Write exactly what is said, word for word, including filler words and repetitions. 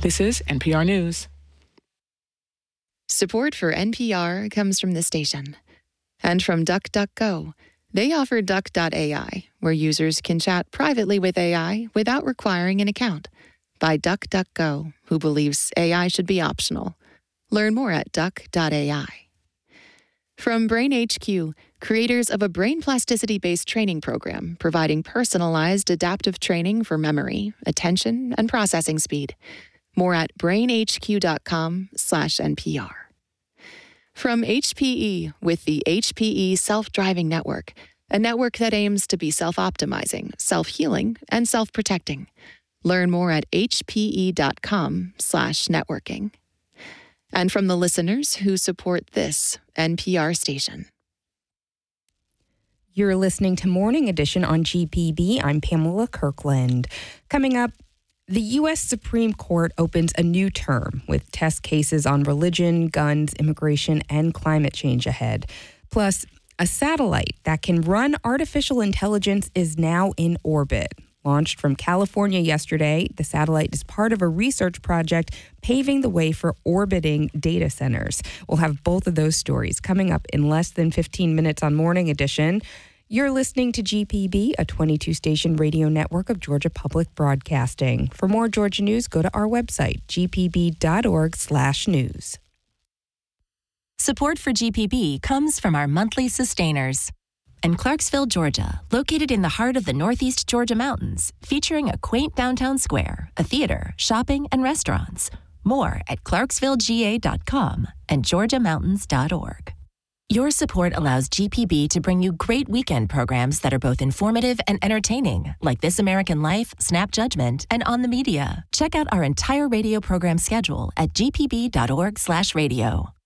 This is N P R News. Support for N P R comes from the station and from DuckDuckGo. They offer Duck dot A I, where users can chat privately with A I without requiring an account. By DuckDuckGo, who believes A I should be optional. Learn more at Duck dot A I. From Brain H Q, creators of a brain plasticity-based training program providing personalized adaptive training for memory, attention, and processing speed. More at brainhq.com slash NPR. From H P E with the H P E Self-Driving Network, a network that aims to be self-optimizing, self-healing, and self-protecting. Learn more at hpe.com slash networking. And from the listeners who support this N P R station. You're listening to Morning Edition on G P B. I'm Pamela Kirkland. Coming up, the U S Supreme Court opens a new term with test cases on religion, guns, immigration, and climate change ahead. Plus, a satellite that can run artificial intelligence is now in orbit. Launched from California yesterday, the satellite is part of a research project paving the way for orbiting data centers. We'll have both of those stories coming up in less than fifteen minutes on Morning Edition. You're listening to G P B, a twenty-two station radio network of Georgia Public Broadcasting. For more Georgia news, go to our website, g p b dot org slash news. Support for G P B comes from our monthly sustainers. In Clarksville, Georgia, located in the heart of the Northeast Georgia mountains, featuring a quaint downtown square, a theater, shopping, and restaurants. More at clarksville g a dot com and georgia mountains dot org. Your support allows G P B to bring you great weekend programs that are both informative and entertaining, like This American Life, Snap Judgment, and On the Media. Check out our entire radio program schedule at g p b dot org slash radio.